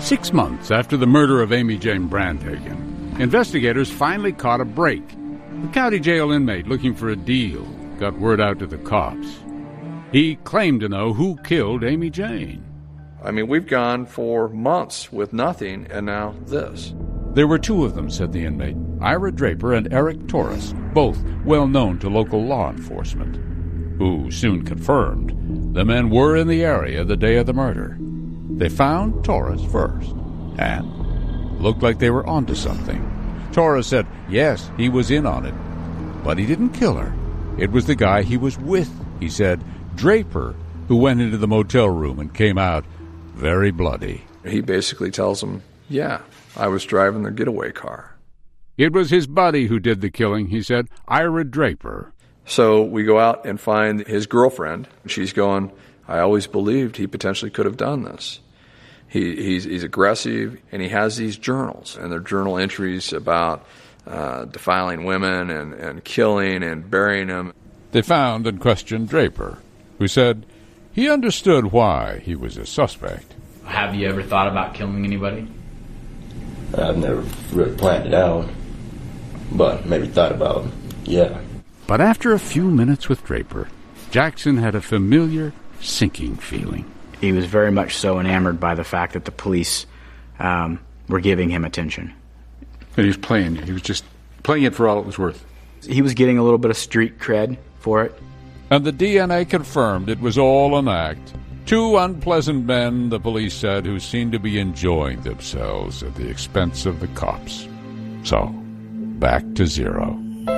6 months after the murder of Amy Jane Brandhagen, investigators finally caught a break. The county jail inmate looking for a deal got word out to the cops. He claimed to know who killed Amy Jane. I mean, we've gone for months with nothing, and now this. There were two of them, said the inmate, Ira Draper and Eric Torres, both well known to local law enforcement, who soon confirmed the men were in the area the day of the murder. They found Torres first, and looked like they were onto something. Torres said, yes, he was in on it, but he didn't kill her. It was the guy he was with, he said, Draper, who went into the motel room and came out very bloody. He basically tells them, yeah, I was driving the getaway car. It was his buddy who did the killing, he said, Ira Draper. So we go out and find his girlfriend. She's going, I always believed he potentially could have done this. He's aggressive, and he has these journals, and they're journal entries about defiling women and killing and burying them. They found and questioned Draper, who said he understood why he was a suspect. Have you ever thought about killing anybody? I've never really planned it out, but maybe thought about it, yeah. But after a few minutes with Draper, Jackson had a familiar sinking feeling. He was very much so enamored by the fact that the police were giving him attention. And he was playing it. He was just playing it for all it was worth. He was getting a little bit of street cred for it. And the DNA confirmed it was all an act. Two unpleasant men, the police said, who seemed to be enjoying themselves at the expense of the cops. So, back to zero.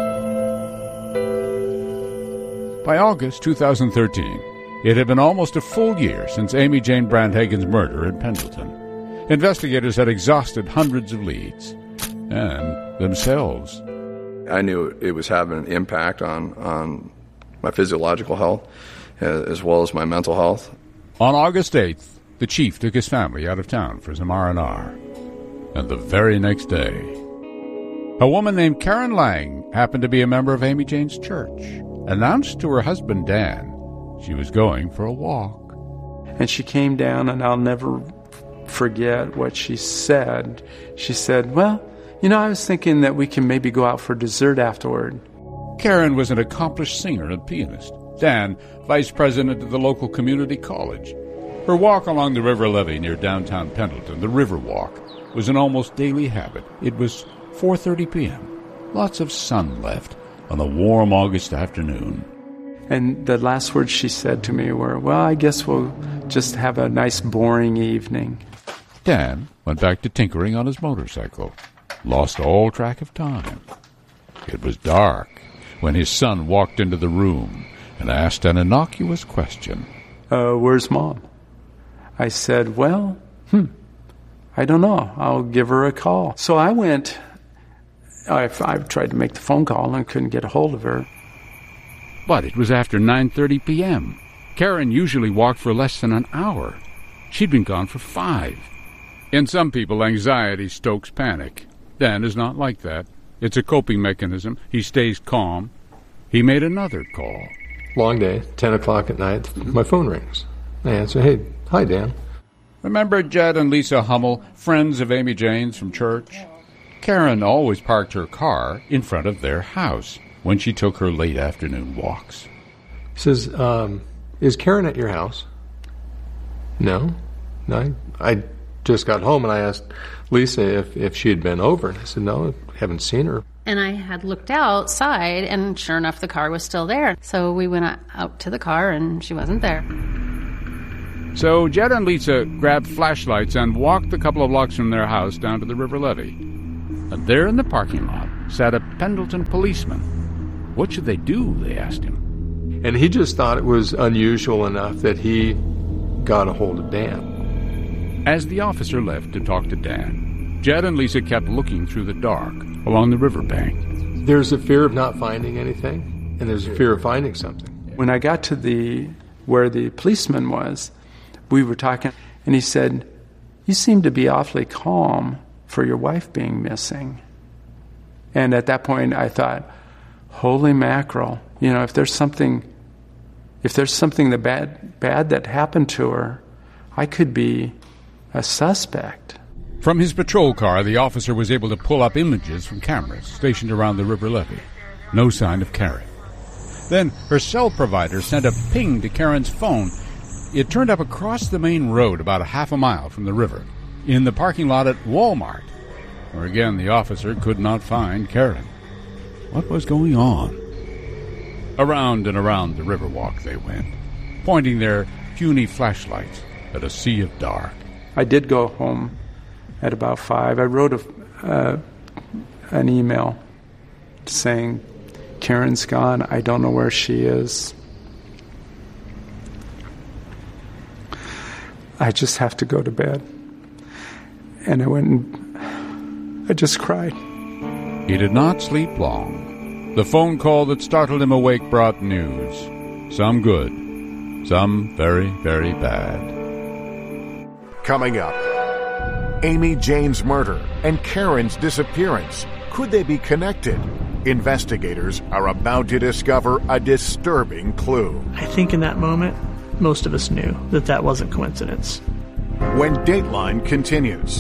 By August 2013, it had been almost a full year since Amy Jane Brandhagen's murder in Pendleton. Investigators had exhausted hundreds of leads, and themselves. I knew it was having an impact on my physiological health as well as my mental health. On August 8th, the chief took his family out of town for some R&R. And the very next day, a woman named Karen Lang happened to be a member of Amy Jane's church, announced to her husband Dan she was going for a walk. And she came down, and I'll never forget what she said. She said, well, I was thinking that we can maybe go out for dessert afterward. Karen was an accomplished singer and pianist. Dan, vice president of the local community college. Her walk along the river levee near downtown Pendleton, the River Walk, was an almost daily habit. It was 4:30 p.m. Lots of sun left on a warm August afternoon. And the last words she said to me were, well, I guess we'll just have a nice boring evening. Dan went back to tinkering on his motorcycle, lost all track of time. It was dark when his son walked into the room and asked an innocuous question. Where's Mom? I said, well, I don't know. I'll give her a call. So I went. I've tried to make the phone call and couldn't get a hold of her. But it was after 9:30 p.m. Karen usually walked for less than an hour. She'd been gone for 5. In some people, anxiety stokes panic. Dan is not like that. It's a coping mechanism. He stays calm. He made another call. Long day, 10 o'clock at night. My phone rings. I answer, hey, hi, Dan. Remember Jed and Lisa Hummel, friends of Amy Jane's from church? Karen always parked her car in front of their house when she took her late afternoon walks. He says, is Karen at your house? No. I just got home and I asked Lisa if she had been over. And I said, no, I haven't seen her. And I had looked outside, and sure enough, the car was still there. So we went out to the car, and she wasn't there. So Jed and Lisa grabbed flashlights and walked a couple of blocks from their house down to the river levee. And there in the parking lot sat a Pendleton policeman. What should they do, they asked him. And he just thought it was unusual enough that he got a hold of Dan. As the officer left to talk to Dan, Jed and Lisa kept looking through the dark along the riverbank. There's a fear of not finding anything, and there's a fear of finding something. When I got to where the policeman was, we were talking, and he said, you seem to be awfully calm for your wife being missing. And at that point, I thought, holy mackerel, if there's something that bad that happened to her, I could be a suspect. From his patrol car, the officer was able to pull up images from cameras stationed around the river levee. No sign of Karen. Then her cell provider sent a ping to Karen's phone. It turned up across the main road about a half a mile from the river, in the parking lot at Walmart, where again the officer could not find Karen. What was going on? Around and around the riverwalk they went, pointing their puny flashlights at a sea of dark. I did go home at about 5. I wrote an email saying, Karen's gone. I don't know where she is. I just have to go to bed. And I went and I just cried. He did not sleep long. The phone call that startled him awake brought news. Some good, some very, very bad. Coming up, Amy Jane's murder and Karen's disappearance. Could they be connected? Investigators are about to discover a disturbing clue. I think in that moment, most of us knew that that wasn't coincidence. When Dateline continues.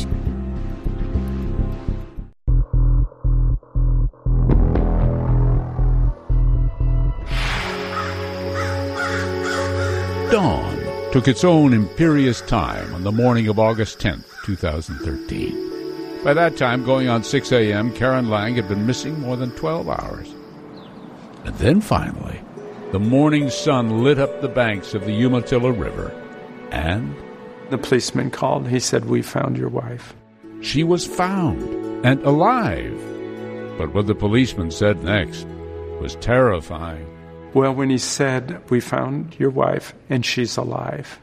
Dawn took its own imperious time on the morning of August 10th, 2013. By that time, going on 6 a.m., Karen Lang had been missing more than 12 hours. And then finally, the morning sun lit up the banks of the Umatilla River, and the policeman called. He said, "We found your wife." She was found and alive. But what the policeman said next was terrifying. Well, when he said, "We found your wife and she's alive,"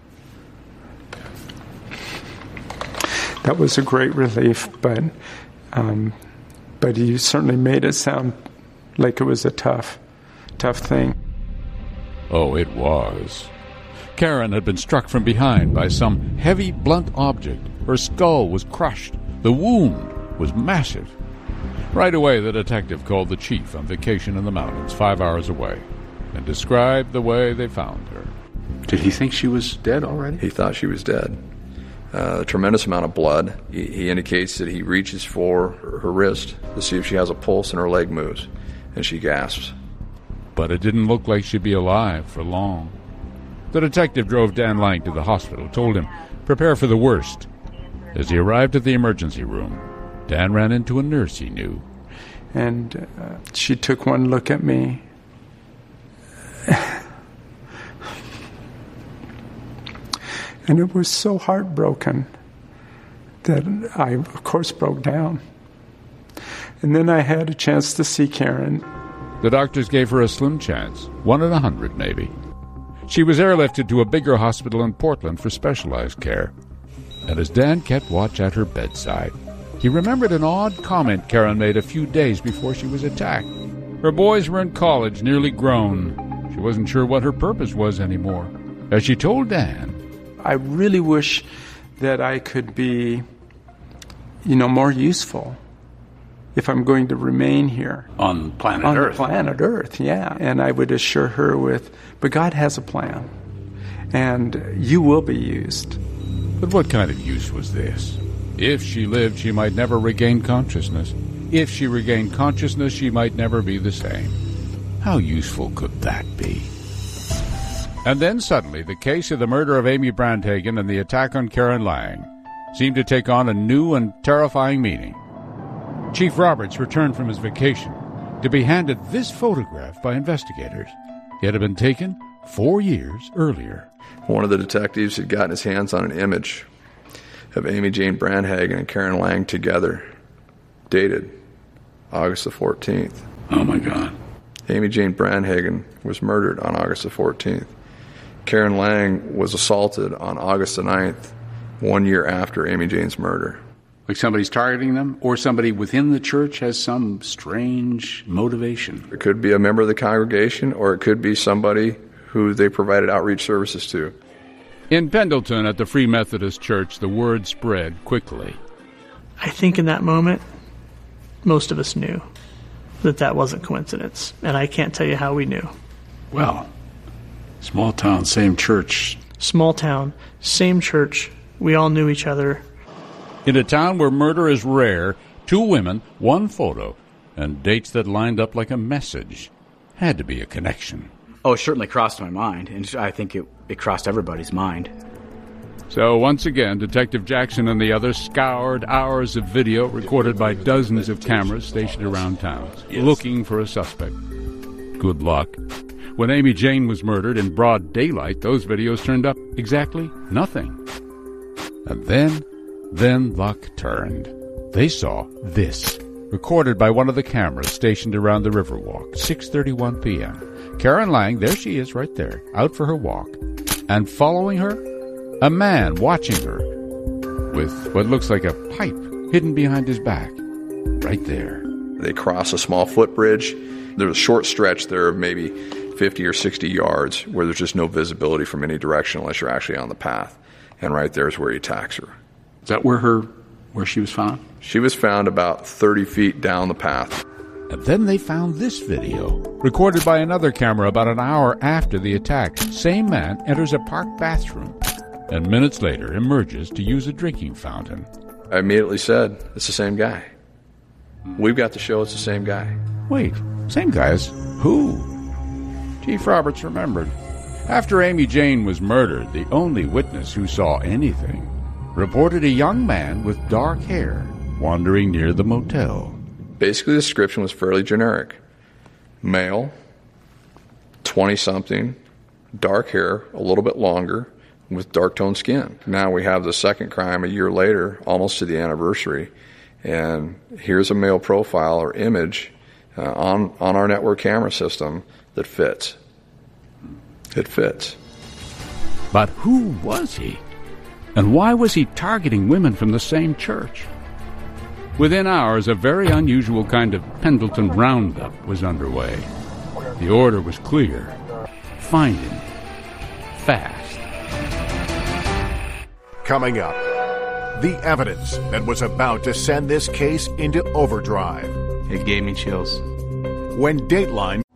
that was a great relief, but he certainly made it sound like it was a tough thing. Oh, it was. Karen had been struck from behind by some heavy, blunt object. Her skull was crushed. The wound was massive. Right away, the detective called the chief on vacation in the mountains 5 hours away and described the way they found her. Did he think she was dead already? He thought she was dead. A tremendous amount of blood. He indicates that he reaches for her wrist to see if she has a pulse and her leg moves, and she gasps. But it didn't look like she'd be alive for long. The detective drove Dan Lang to the hospital, told him, prepare for the worst. As he arrived at the emergency room, Dan ran into a nurse he knew. And she took one look at me. And it was so heartbroken that I, of course, broke down. And then I had a chance to see Karen. The doctors gave her a slim chance, 1 in 100 maybe. She was airlifted to a bigger hospital in Portland for specialized care. And as Dan kept watch at her bedside, he remembered an odd comment Karen made a few days before she was attacked. Her boys were in college, nearly grown. She wasn't sure what her purpose was anymore. As she told Dan, I really wish that I could be, more useful if I'm going to remain here. On planet Earth. On planet Earth, yeah. And I would assure her but God has a plan, and you will be used. But what kind of use was this? If she lived, she might never regain consciousness. If she regained consciousness, she might never be the same. How useful could that be? And then suddenly, the case of the murder of Amy Brandhagen and the attack on Karen Lang seemed to take on a new and terrifying meaning. Chief Roberts returned from his vacation to be handed this photograph by investigators. It had been taken 4 years earlier. One of the detectives had gotten his hands on an image of Amy Jane Brandhagen and Karen Lang together, dated August the 14th. Oh, my God. Amy Jane Brandhagen was murdered on August the 14th. Karen Lang was assaulted on August the 9th, 1 year after Amy Jane's murder. Like somebody's targeting them, or somebody within the church has some strange motivation. It could be a member of the congregation, or it could be somebody who they provided outreach services to. In Pendleton at the Free Methodist Church, the word spread quickly. I think in that moment, most of us knew that that wasn't coincidence, and I can't tell you how we knew. Well, small town, same church. Small town, same church, We all knew each other. In a town where murder is rare, 2 women, 1 photo, and dates that lined up like a message. Had to be a connection. Oh, it certainly crossed my mind, and I think it crossed everybody's mind. So once again, Detective Jackson and the others scoured hours of video recorded by dozens of cameras stationed around town, looking for a suspect. Good luck. When Amy Jane was murdered in broad daylight, those videos turned up exactly nothing. And then luck turned. They saw this, recorded by one of the cameras stationed around the Riverwalk, 6:31 p.m. Karen Lang, there she is right there, out for her walk. And following her, a man watching her with what looks like a pipe hidden behind his back. Right there. They cross a small footbridge. There's a short stretch there of maybe 50 or 60 yards where there's just no visibility from any direction unless you're actually on the path. And right there is where he attacks her. Is that where she was found? She was found about 30 feet down the path. And then they found this video, recorded by another camera about an hour after the attack. Same man enters a park bathroom and minutes later emerges to use a drinking fountain. I immediately said, it's the same guy. We've got to show it's the same guy. Wait, same guy as who? Chief Roberts remembered. After Amy Jane was murdered, the only witness who saw anything reported a young man with dark hair wandering near the motel. Basically, the description was fairly generic. Male, 20-something, dark hair, a little bit longer, with dark-toned skin. Now we have the second crime a year later, almost to the anniversary, and here's a male profile or image on our network camera system that fits. It fits. But who was he? And why was he targeting women from the same church? Within hours, a very unusual kind of Pendleton roundup was underway. The order was clear. Find him. Fast. Coming up, the evidence that was about to send this case into overdrive. It gave me chills. When Dateline